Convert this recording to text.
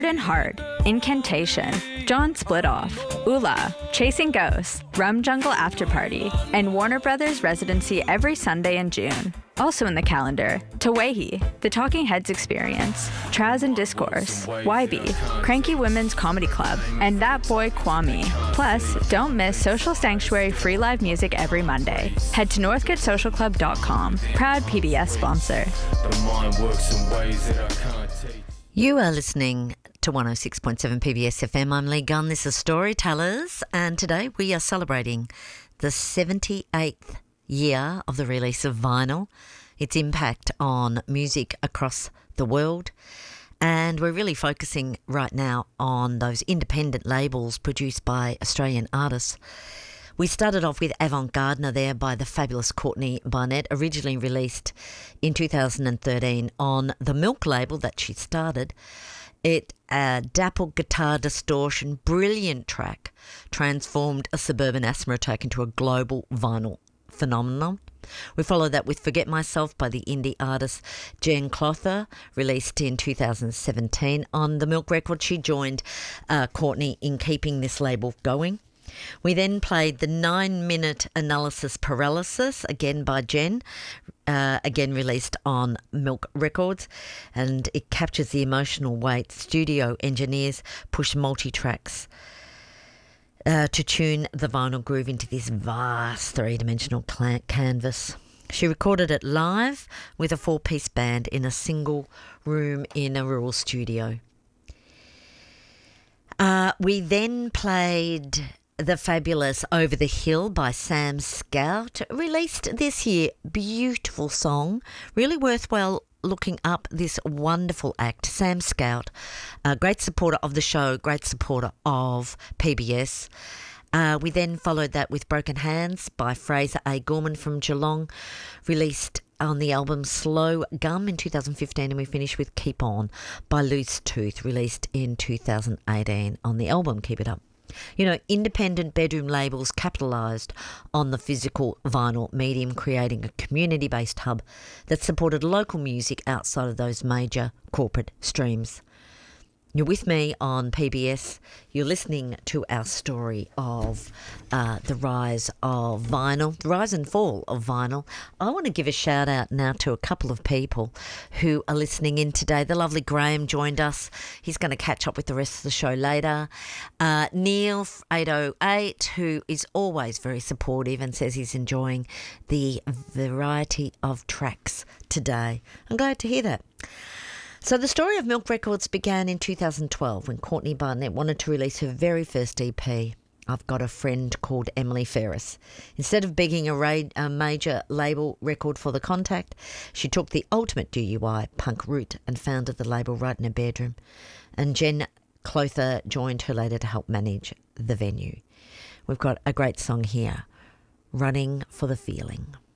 and Heart, Incantation, John Splitoff, Ula, Chasing Ghosts, Rum Jungle After Party, and Warner Brothers residency every Sunday in June. Also in the calendar, Tawehi, The Talking Heads Experience, Traz and Discourse, YB, Cranky Women's Comedy Club, and That Boy Kwame. Plus, don't miss Social Sanctuary free live music every Monday. Head to northcoatesocialclub.com, proud PBS sponsor. You are listening to 106.7 PBS FM. I'm Lee Gunn. This is Storytellers, and today we are celebrating the 78th year of the release of vinyl, its impact on music across the world, and we're really focusing right now on those independent labels produced by Australian artists. We started off with Avant Gardener there by the fabulous Courtney Barnett, originally released in 2013 on the Milk label that she started. It dappled guitar distortion, brilliant track, transformed a suburban asthma attack into a global vinyl phenomenon. We followed that with Forget Myself by the indie artist Jen Clother, released in 2017 on the Milk record. She joined Courtney in keeping this label going. We then played the 9-minute Analysis Paralysis, again by Jen, again released on Milk Records, and it captures the emotional weight. Studio engineers push multi-tracks to tune the vinyl groove into this vast three-dimensional canvas. She recorded it live with a 4-piece band in a single room in a rural studio. We then played the fabulous Over the Hill by Sam Scout, released this year. Beautiful song, really worthwhile looking up this wonderful act. Sam Scout, a great supporter of the show, great supporter of PBS. We then followed that with Broken Hands by Fraser A. Gorman from Geelong, released on the album Slow Gum in 2015, and we finished with Keep On by Loose Tooth, released in 2018 on the album Keep It Up. You know, independent bedroom labels capitalised on the physical vinyl medium, creating a community-based hub that supported local music outside of those major corporate streams. You're with me on PBS. You're listening to our story of the rise of vinyl, the rise and fall of vinyl. I want to give a shout out now to a couple of people who are listening in today. The lovely Graham joined us. He's going to catch up with the rest of the show later. Neil 808, who is always very supportive and says he's enjoying the variety of tracks today. I'm glad to hear that. So the story of Milk Records began in 2012 when Courtney Barnett wanted to release her very first EP, I've Got a Friend Called Emily Ferris. Instead of begging a major label record for the contact, she took the ultimate DUI punk route and founded the label right in her bedroom. And Jen Clother joined her later to help manage the venue. We've got a great song here, Running for the Feeling.